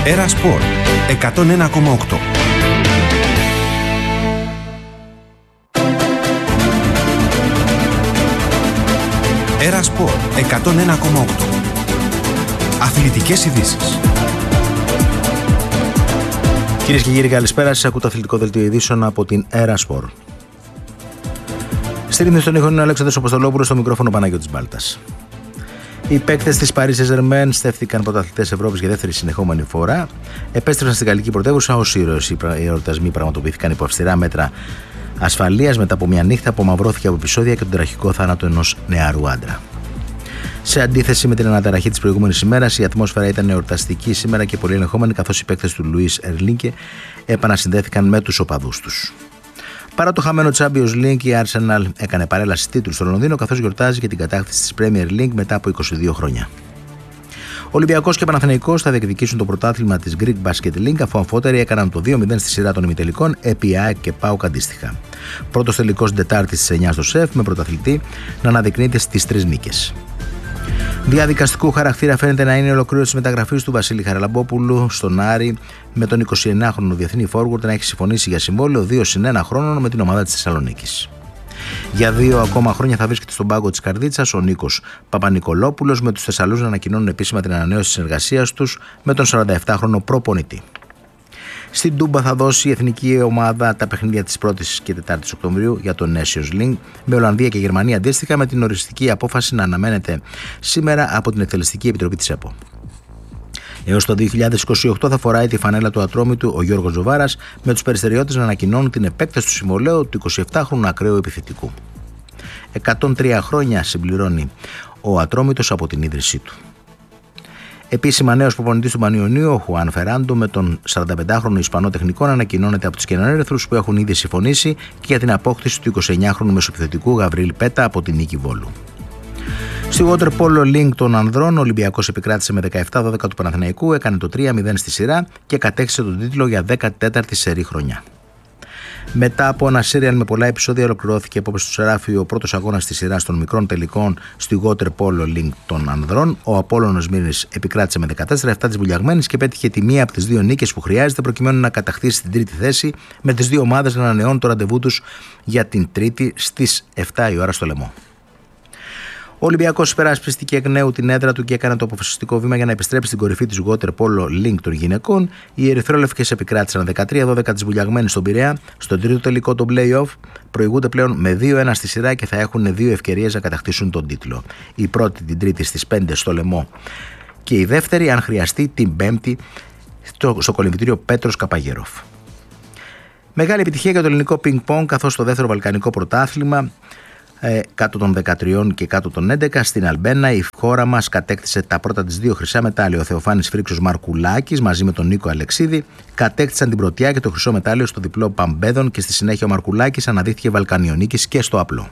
Έρα Σπορ 101,8. Έρα Σπορ 101,8. Αθλητικές ειδήσεις. Κυρίες και κύριοι, καλησπέρα σας. Ακούτε το αθλητικό δελτίο ειδήσεων από την Έρα Σπορ. Στη ρύθμιση των ήχων είναι ο Αλέξανδρος Αποστολόπουλος, στο μικρόφωνο Παναγιώτης Μπάλτας. Οι παίκτες της Paris Saint-Germain στέφθηκαν πρωταθλητές Ευρώπης για δεύτερη συνεχόμενη φορά. Επέστρεψαν στην γαλλική πρωτεύουσα ως ήρωες. Οι εορτασμοί πραγματοποιήθηκαν υπό αυστηρά μέτρα ασφαλείας μετά από μια νύχτα που μαυρώθηκε από επεισόδια και τον τραγικό θάνατο ενός νεαρού άντρα. Σε αντίθεση με την αναταραχή της προηγούμενης ημέρας, η ατμόσφαιρα ήταν εορταστική σήμερα και πολύ ελεγχόμενη, καθώς οι παίκτες του Λουίς Ερλίνκε επανασυνδέθηκαν με τους οπαδούς τους. Παρά το χαμένο Champions League, η Arsenal έκανε παρέλαση τίτλου στο Λονδίνο, καθώς γιορτάζει και την κατάκτηση της Premier League μετά από 22 χρόνια. Ολυμπιακός και Παναθηναϊκός θα διεκδικήσουν το πρωτάθλημα της Greek Basket League, αφού αμφότεροι έκαναν το 2-0 στη σειρά των ημιτελικών επί ΑΕΚ και ΠΑΟΚ αντίστοιχα. Πρώτος τελικός την Τετάρτη στις 9 στο ΣΕΦ, με πρωταθλητή να αναδεικνύεται στις 3 νίκες. Διαδικαστικού χαρακτήρα φαίνεται να είναι η ολοκλήρωση της μεταγραφής του Βασίλη Χαραλαμπόπουλου στον Άρη, με τον 29χρονο διεθνή forward να έχει συμφωνήσει για συμβόλαιο 2+1 χρόνων με την ομάδα της Θεσσαλονίκης. Για 2 ακόμα χρόνια θα βρίσκεται στον πάγκο της Καρδίτσας ο Νίκος Παπανικολόπουλος, με τους Θεσσαλούς να ανακοινώνουν επίσημα την ανανέωση της συνεργασίας τους με τον 47χρονο προπονητή. Στην Τούμπα θα δώσει η εθνική ομάδα τα παιχνίδια της 1ης και 4ης Οκτωβρίου για το Nations League, με Ολλανδία και Γερμανία αντίστοιχα, με την οριστική απόφαση να αναμένεται σήμερα από την Εκτελεστική Επιτροπή της ΕΠΟ. Έως το 2028 θα φοράει τη φανέλα του Ατρόμητου ο Γιώργος Ζωβάρας, με τους Περιστεριώτες να ανακοινώνουν την επέκταση του συμβολαίου του 27χρονου ακραίου επιθετικού. 103 χρόνια συμπληρώνει ο Ατρόμητος από την ίδρυσή του. Επίσημα, νέος προπονητής του Πανιωνίου, ο Χουάν Φεράντο, με τον 45χρονο Ισπανό τεχνικό να ανακοινώνεται από τους Κενανέρεθρους, που έχουν ήδη συμφωνήσει και για την απόκτηση του 29χρονου μεσοεπιθετικού Γαβρίλ Πέτα από την Νίκη Βόλου. Στη Water Polo League των ανδρών, ο Ολυμπιακός επικράτησε με 17-12 του Παναθηναϊκού, έκανε το 3-0 στη σειρά και κατέκτησε τον τίτλο για 14η σερί χρονιά. Μετά από ένα σύριαλ με πολλά επεισόδια, ολοκληρώθηκε απόψε στο Σεράφι ο πρώτος αγώνας της σειράς των μικρών τελικών στη Water Polo League των ανδρών. Ο Απόλλωνος Σμύρνης επικράτησε με 14-7 της Βουλιαγμένης και πέτυχε τη μία από τις δύο νίκες που χρειάζεται προκειμένου να κατακτήσει την τρίτη θέση, με τις δύο ομάδες να ανανεώνουν το ραντεβού τους για την Τρίτη στις 7 η ώρα στο Λεμό. Ο Ολυμπιακός υπερασπίστηκε εκ νέου την έδρα του και έκανε το αποφασιστικό βήμα για να επιστρέψει στην κορυφή της Water Polo League των γυναικών. Οι ερυθρόλευκες επικράτησαν 13-12 της Βουλιαγμένης στον Πειραιά. Στον τρίτο τελικό των play-off προηγούνται πλέον με 2-1 στη σειρά και θα έχουν 2 ευκαιρίες να κατακτήσουν τον τίτλο. Η πρώτη την Τρίτη στις 5 στο Λεμό και η δεύτερη, αν χρειαστεί, την Πέμπτη στο κολυμβητήριο Πέτρος Καπαγέροφ. Μεγάλη επιτυχία για το ελληνικό πινκ-πονγκ, καθώς το δεύτερο βαλκανικό πρωτάθλημα κάτω των 13 και κάτω των 11 στην Αλμπένα, η χώρα μας κατέκτησε τα πρώτα της 2 χρυσά μετάλλια. Ο Θεοφάνης Φρίξος Μαρκουλάκης μαζί με τον Νίκο Αλεξίδη κατέκτησαν την πρωτιά και το χρυσό μετάλλιο στο διπλό Παμπέδων, και στη συνέχεια ο Μαρκουλάκης αναδείχθηκε βαλκανιονίκης και στο απλό.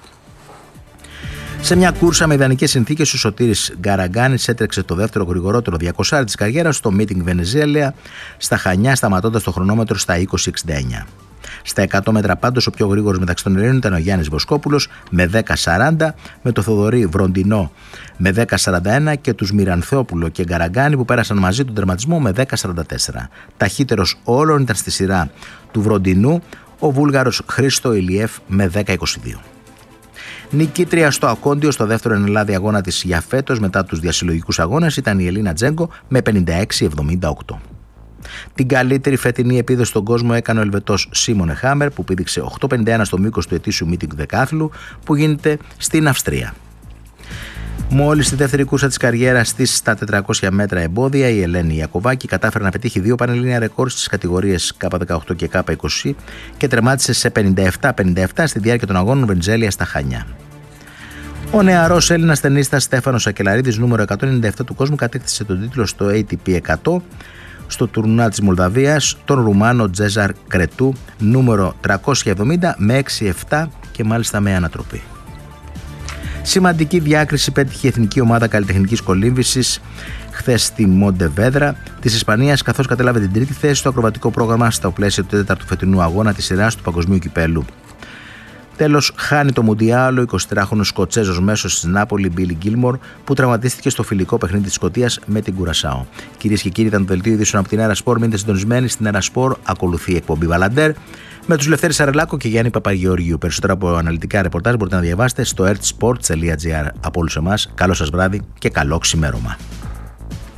Σε μια κούρσα με ιδανικές συνθήκες, ο Σωτήρης Γκαραγκάνης έτρεξε το δεύτερο γρηγορότερο 200 της καριέρας στο Meeting Βενεζέλια στα Χανιά, σταματώντας το χρονόμετρο στα 20.69. Στα 100 μέτρα πάντως ο πιο γρήγορος μεταξύ των Ελλήνων ήταν ο Γιάννης Βοσκόπουλος με 10.40, με το Θοδωρή Βροντινό με 10.41 και τους Μυρανθόπουλο και Γκαραγκάνη που πέρασαν μαζί τον τερματισμό με 10.44. Ταχύτερος όλων ήταν στη σειρά του Βροντινού ο Βούλγαρος Χρήστο Ηλιέφ με 10.22. Νικήτρια στο Ακόντιο στο δεύτερο ενελάδη αγώνα της για φέτος μετά τους διασυλλογικούς αγώνες ήταν η Ελίνα Τζέγκο με 56.78. Την καλύτερη φετινή επίδοση στον κόσμο έκανε ο Ελβετός Σίμονε Χάμερ, που πήδηξε 8.51 στο μήκος του ετήσιου meeting δεκάθλου που γίνεται στην Αυστρία. Μόλις στη δεύτερη κούρσα της καριέρας της στα 400 μέτρα εμπόδια, η Ελένη Ιακωβάκη κατάφερε να πετύχει 2 πανελλήνια ρεκόρ στις κατηγορίες K18 και K20 και τερμάτισε σε 57-57 στη διάρκεια των αγώνων Βεντζέλια στα Χανιά. Ο νεαρός Έλληνας τενίστας Στέφανος Σακελαρίδης, νούμερο 197 του κόσμου, κατέκτησε τον τίτλο στο ATP 100 στο τουρνουά της Μολδαβίας τον Ρουμάνο Τζέζαρ Κρετού, νούμερο 370 με 6-7 και μάλιστα με ανατροπή. Σημαντική διάκριση πέτυχε η εθνική ομάδα καλλιτεχνικής κολύμβησης χθες στη Μοντεβέδρα της Ισπανίας, καθώς κατέλαβε την τρίτη θέση στο ακροβατικό πρόγραμμα στο πλαίσιο του τέταρτου φετινού αγώνα της σειράς του Παγκοσμίου Κυπέλλου Τέλος, χάνει το Μουντιάλ ο 23χρονος Σκοτσέζος μέσος της Νάπολη, Μπίλι Γκίλμορ, που τραυματίστηκε στο φιλικό παιχνίδι της Σκωτίας με την Κουρασάο. Κυρίες και κύριοι, ήταν το δελτίο ειδήσεων από την Έρα Σπορ. Μείνετε συντονισμένοι στην Έρα Σπορ. Ακολουθεί η εκπομπή Βαλαντέρ με τους Λευτέρη Σαρελάκο και Γιάννη Παπαγεωργίου. Περισσότερα από αναλυτικά ρεπορτάζ μπορείτε να διαβάσετε στο ertsport.gr. Από όλους εμάς, καλό σας βράδυ και καλό ξημέρωμα.